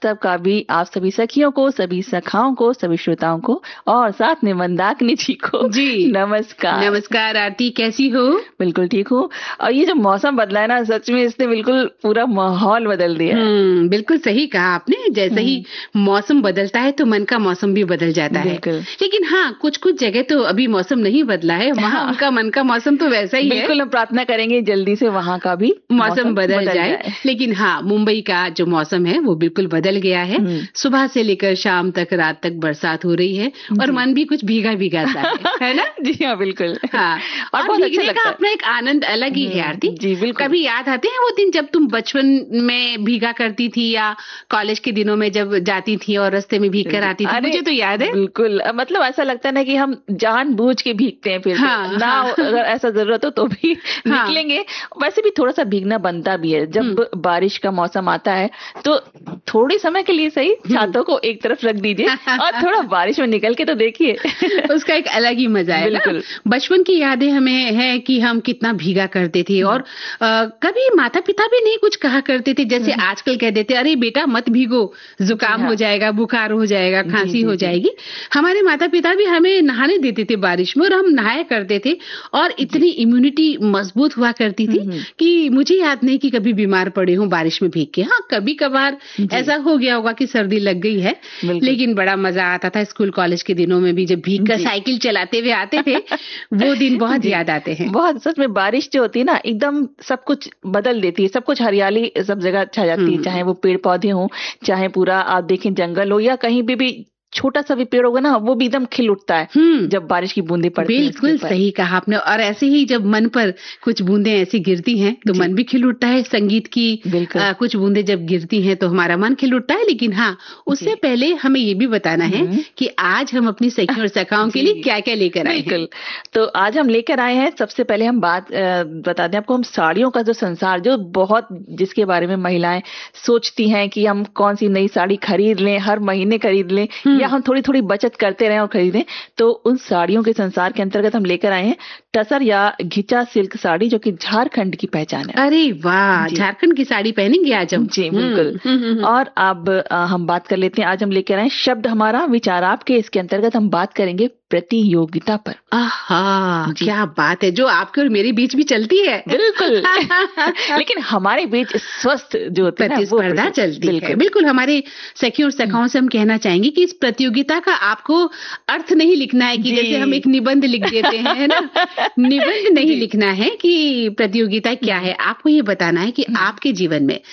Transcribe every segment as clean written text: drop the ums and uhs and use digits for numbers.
सबका भी, आप सभी सखियों को, सभी सखाओं को, सभी श्रोताओं को और साथ में मंदाकिनी जी को जी नमस्कार। नमस्कार आरती, कैसी हो? बिल्कुल ठीक हूँ। और ये जो मौसम बदला है ना, सच में इसने बिल्कुल पूरा माहौल बदल दिया है। बिल्कुल सही कहा आपने। जैसे ही मौसम बदलता है तो मन का मौसम भी बदल जाता है। लेकिन हाँ, कुछ कुछ जगह तो अभी मौसम नहीं बदला है, वहाँ उनका मन का मौसम तो वैसा ही है। बिल्कुल, हम प्रार्थना करेंगे जल्दी से वहाँ का भी मौसम बदल जाए। लेकिन हाँ, मुंबई का जो मौसम है वो बिल्कुल बदल गया है। सुबह से लेकर शाम तक, रात तक बरसात हो रही है और मन भी कुछ भीगा भीगा सा है ना? जी हाँ, बिल्कुल। हाँ, और बहुत अच्छा भीगने लगता का है। अपना एक आनंद अलग ही है आरती। जी बिल्कुल। कभी याद आते हैं वो दिन जब तुम बचपन में भीगा करती थी या कॉलेज के दिनों में जब जाती थी और रास्ते में भीग कर आती थी? मुझे तो याद है। बिल्कुल, मतलब ऐसा लगता है ना कि हम जानबूझ के भीगते हैं फिर ना, अगर ऐसा जरूरत हो तो भी निकलेंगे। वैसे भी थोड़ा सा भीगना बनता भी है। जब बारिश का मौसम आता है तो थोड़ी समय के लिए सही छातों को एक तरफ रख दीजिए और थोड़ा बारिश में निकल के तो देखिए। उसका एक अलग ही मजा है। बिल्कुल। बचपन की यादें हमें है कि हम कितना भीगा करते थे और कभी माता पिता भी नहीं कुछ कहा करते थे। जैसे आजकल कह देते, अरे बेटा मत भीगो, जुकाम हो जाएगा, बुखार हो जाएगा, खांसी हो जाएगी। हमारे माता पिता भी हमें नहाने देते थे बारिश में और हम नहाया करते थे और इतनी इम्यूनिटी मजबूत हुआ करती थी कि मुझे याद नहीं कि कभी बीमार पड़े हूँ बारिश में भीग के। हाँ, कभी कभार ऐसा हो गया होगा कि सर्दी लग गई है, लेकिन बड़ा मजा आता था स्कूल कॉलेज के दिनों में भी, जब भीग कर साइकिल चलाते हुए आते थे। वो दिन बहुत याद आते हैं। बहुत, सच में बारिश जो होती है ना, एकदम सब कुछ बदल देती है। सब कुछ हरियाली सब जगह छा जाती है, चाहे वो पेड़ पौधे हो, चाहे पूरा आप देखें जंगल हो, या कहीं भी छोटा सा भी पेड़ होगा ना, वो भी एकदम खिल उठता है जब बारिश की बूंदें पड़ती हैं। बिल्कुल सही कहा आपने। और ऐसे ही जब मन पर कुछ बूंदें ऐसी गिरती हैं तो मन भी खिल उठता है। संगीत की कुछ बूंदें जब गिरती हैं तो हमारा मन खिल उठता है। लेकिन हाँ, उससे पहले हमें ये भी बताना है कि आज हम अपनी सखियों और सखाओं के लिए क्या क्या लेकर आए हैं। तो आज हम लेकर आए हैं, सबसे पहले हम बात बता दें आपको, हम साड़ियों का जो संसार, जो बहुत, जिसके बारे में महिलाएं सोचती हैं कि हम कौन सी नई साड़ी खरीद लें, हर महीने खरीद लें या हम थोड़ी थोड़ी बचत करते रहें और खरीदें। तो उन साड़ियों के संसार के अंतर्गत हम लेकर आए हैं टसर या घिचा सिल्क साड़ी, जो कि झारखंड की पहचान है। अरे वाह, झारखंड की साड़ी पहनेंगे आज हम। जी बिल्कुल। और अब हम बात कर लेते हैं, आज हम लेकर आए शब्द हमारा विचार आपके। इसके अंतर्गत हम बात करेंगे प्रतियोगिता पर। आहा, क्या बात है, जो आपके और मेरे बीच भी चलती है। बिल्कुल। लेकिन हमारे बीच स्वस्थ जो होता है ना, वो प्रतिस्पर्धा चलती है। बिल्कुल, हमारे सखियों और सखाओं से हम कहना चाहेंगे कि इस प्रतियोगिता का आपको अर्थ नहीं लिखना है कि जैसे हम एक निबंध लिख देते हैं, है ना। निबंध नहीं लिखना है कि प्रतियोगिता क्या है। आपको ये बताना है कि आपके जीवन में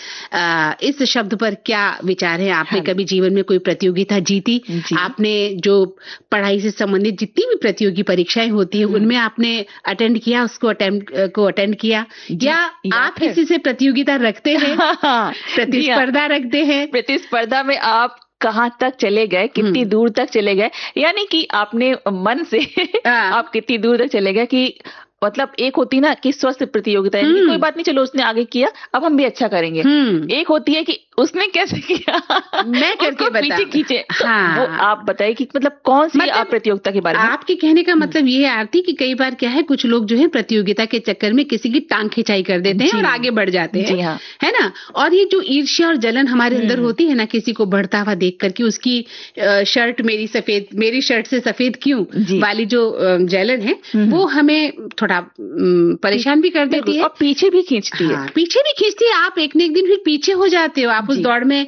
इस शब्द पर क्या विचार है। आपने कभी जीवन में कोई प्रतियोगिता जीती? आपने जो पढ़ाई से संबंधित जितनी भी प्रतियोगी परीक्षाएं होती है उनमें आपने अटेंड किया, उसको अटेंड किया, या आप किसी से प्रतियोगिता रखते हैं, प्रतिस्पर्धा रखते हैं? प्रतिस्पर्धा में आप कहाँ तक चले गए, कितनी दूर तक चले गए, यानी कि आपने मन से आप कितनी दूर तक चले गए कि मतलब एक होती ना कि स्वस्थ प्रतियोगिता है कि कोई बात नहीं, चलो उसने आगे किया, अब हम भी अच्छा करेंगे। एक होती है कि उसने कैसे किया, मैं करके पीछे खींचे। हाँ। तो वो आप बताइए कि मतलब कौन सी आप प्रतियोगिता के बारे में? आपके कहने का मतलब ये है आरती कि कई बार क्या है, कुछ लोग जो है प्रतियोगिता के चक्कर में किसी की टांग खिंचाई कर देते हैं और आगे बढ़ जाते हैं। हाँ। है ना। और ये जो ईर्ष्या और जलन हमारे अंदर होती है ना, किसी को बढ़ता हुआ देख करके, उसकी शर्ट मेरी शर्ट से सफेद क्यों वाली जो जलन है, वो हमें थोड़ा परेशान भी कर देती है और पीछे भी खींचती है। पीछे भी खींचती है। आप एक न एक दिन फिर पीछे हो जाते हो। आप उस दौड़ में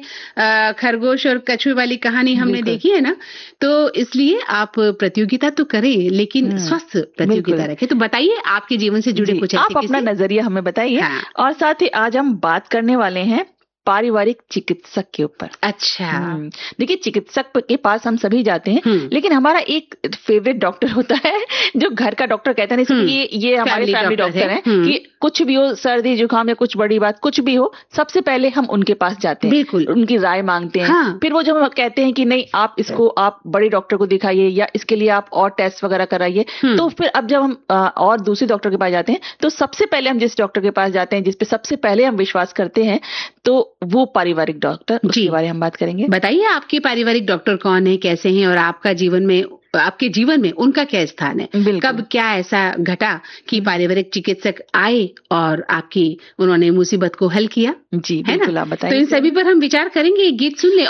खरगोश और कछुए वाली कहानी हमने देखी है ना। तो इसलिए आप प्रतियोगिता तो करें, लेकिन स्वस्थ प्रतियोगिता रखें। तो बताइए आपके जीवन से जुड़े कुछ आप अपना नजरिया हमें बताइए। और साथ ही आज हम बात करने वाले हैं पारिवारिक चिकित्सक के ऊपर। अच्छा। देखिए, चिकित्सक के पास हम सभी जाते हैं, लेकिन हमारा एक फेवरेट डॉक्टर होता है जो घर का डॉक्टर कहते हैं। ये हमारे फैमिली डॉक्टर हैं कि कुछ भी हो, सर्दी जुकाम या कुछ बड़ी बात कुछ भी हो, सबसे पहले हम उनके पास जाते हैं। बिल्कुल। उनकी राय मांगते हैं। फिर वो जब हम कहते हैं कि नहीं, आप बड़े डॉक्टर को दिखाइए या इसके लिए आप और टेस्ट वगैरह कराइए, तो फिर अब जब हम और दूसरे डॉक्टर के पास जाते हैं तो सबसे पहले हम जिस डॉक्टर के पास जाते हैं, जिसपे सबसे पहले हम विश्वास करते हैं, तो वो पारिवारिक डॉक्टर, उसके बारे में हम बात करेंगे। बताइए आपके पारिवारिक डॉक्टर कौन है, कैसे हैं, और आपके जीवन में उनका क्या स्थान है? कब क्या ऐसा घटा कि पारिवारिक चिकित्सक आए और उन्होंने मुसीबत को हल किया? जी बिल्कुल, आप बताइए। तो इन सभी पर हम विचार करेंगे। एक गीत सुन ले